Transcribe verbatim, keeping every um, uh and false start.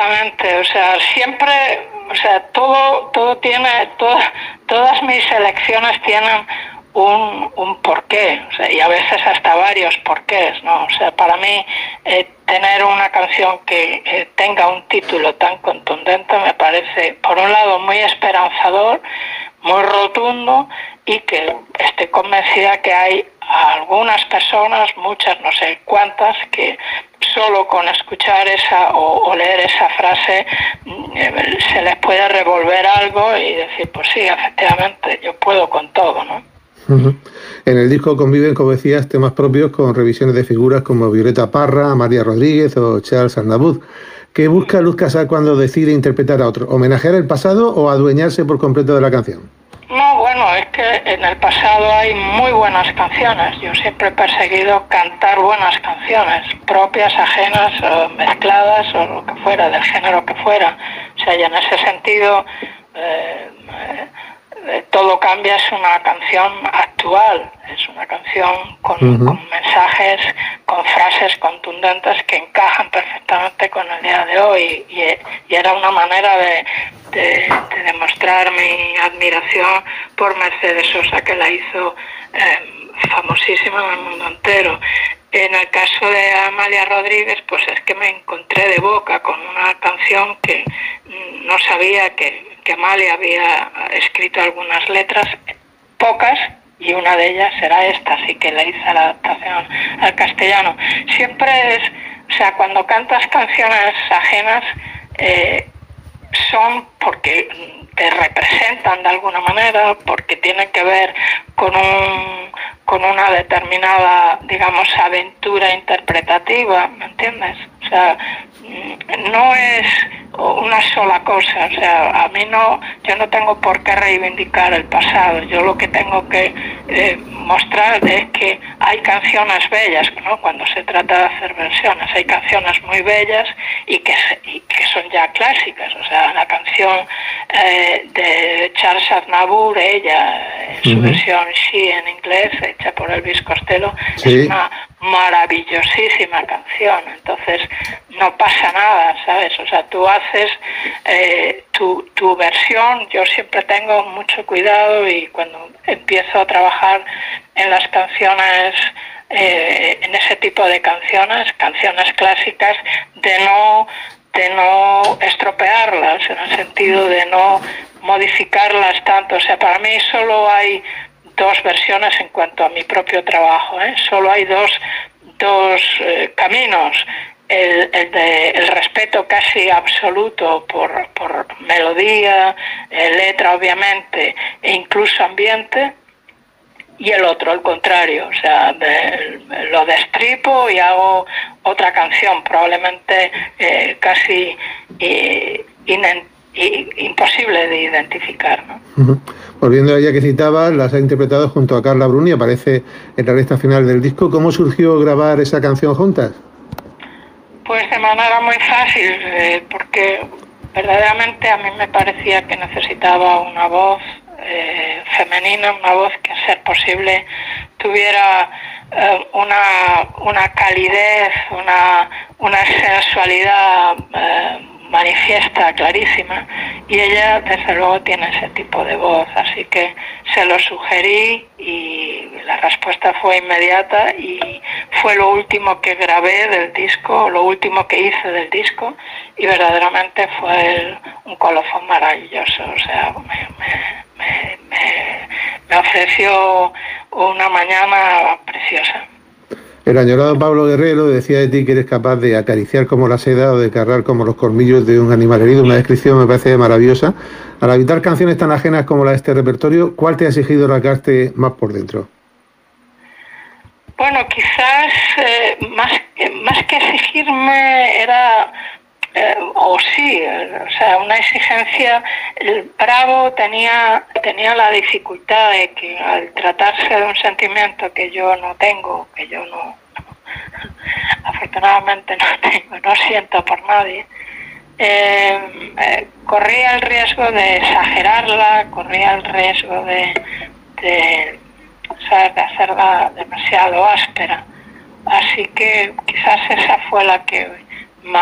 Exactamente, o sea, siempre, o sea, todo, todo tiene, todo, todas mis elecciones tienen un, un porqué, o sea, y a veces hasta varios porqués, ¿no? O sea, para mí eh, tener una canción que eh, tenga un título tan contundente me parece, por un lado, muy esperanzador, muy rotundo, y que estoy convencida que hay algunas personas, muchas, no sé cuántas, que solo con escuchar esa o, o leer esa frase eh, se les puede revolver algo y decir, pues sí, efectivamente, yo puedo con todo, ¿no? Uh-huh. En el disco conviven, como decías, temas propios con revisiones de figuras como Violeta Parra, María Rodríguez o Charles Aznavour. ¿Qué busca Luz Casal cuando decide interpretar a otro? ¿Homenajear el pasado o adueñarse por completo de la canción? No, bueno, es que en el pasado hay muy buenas canciones. Yo siempre he perseguido cantar buenas canciones, propias, ajenas, o mezcladas, o lo que fuera, del género que fuera. O sea, y en ese sentido, eh, eh, Todo Cambia es una canción actual, es una canción con, uh-huh. con mensajes, con frases contundentes que encajan perfectamente con el día de hoy, y, y era una manera de, de, de demostrar mi admiración por Mercedes Sosa, que la hizo eh, famosísima en el mundo entero. En el caso de Amalia Rodríguez, pues es que me encontré de boca con una canción que no sabía que, que Amalia había escrito algunas letras, pocas, y una de ellas era esta, así que le hice la adaptación al castellano. Siempre es, o sea, cuando cantas canciones ajenas, eh, son porque te representan de alguna manera, porque tienen que ver con un con una determinada, digamos, aventura interpretativa, ¿me entiendes? O sea, no es una sola cosa, o sea, a mí no, yo no tengo por qué reivindicar el pasado, yo lo que tengo que eh, mostrar es que hay canciones bellas, ¿no? Cuando se trata de hacer versiones, hay canciones muy bellas y que, y que son ya clásicas, o sea, la canción eh, de Charles Aznavour, ella, en su uh-huh. versión She en inglés, hecha por Elvis Costello, sí. Es una maravillosísima canción, entonces no pasa nada, ¿sabes? O sea, tú haces eh, tu, tu versión, yo siempre tengo mucho cuidado, y cuando empiezo a trabajar en las canciones, eh, en ese tipo de canciones, canciones clásicas, de no, de no estropearlas, en el sentido de no modificarlas tanto. O sea, para mí solo hay dos versiones en cuanto a mi propio trabajo, ¿eh? Solo hay dos, dos eh, caminos. El, el de el respeto casi absoluto por, por melodía, eh, letra obviamente, e incluso ambiente, y el otro, el contrario, o sea, de, lo destripo y hago otra canción, probablemente eh, casi eh, inen, eh, imposible de identificar, ¿no? Uh-huh. Volviendo a ella que citabas, las ha interpretado junto a Carla Bruni, aparece en la lista final del disco. ¿Cómo surgió grabar esa canción juntas? Pues de manera muy fácil, eh, porque verdaderamente a mí me parecía que necesitaba una voz eh, femenina, una voz que a ser posible tuviera eh, una, una calidez, una, una sensualidad eh, manifiesta, clarísima, y ella desde luego tiene ese tipo de voz, así que se lo sugerí y la respuesta fue inmediata, y fue lo último que grabé del disco, lo último que hice del disco, y verdaderamente fue el, un colofón maravilloso, o sea, me, me, me, me, me ofreció una mañana preciosa. El añorado Pablo Guerrero decía de ti que eres capaz de acariciar como la seda o de cargar como los colmillos de un animal herido. Una descripción me parece maravillosa. Al habitar canciones tan ajenas como la de este repertorio, ¿cuál te ha exigido rasgarte más por dentro? Bueno, quizás eh, más, más que exigirme era... Eh, o sí, o sea, una exigencia. El Bravo tenía tenía la dificultad de que al tratarse de un sentimiento que yo no tengo, que yo no, afortunadamente no tengo, no siento por nadie, eh, eh, corría el riesgo de exagerarla, corría el riesgo de, de, ¿sabes?, de hacerla demasiado áspera. Así que quizás esa fue la que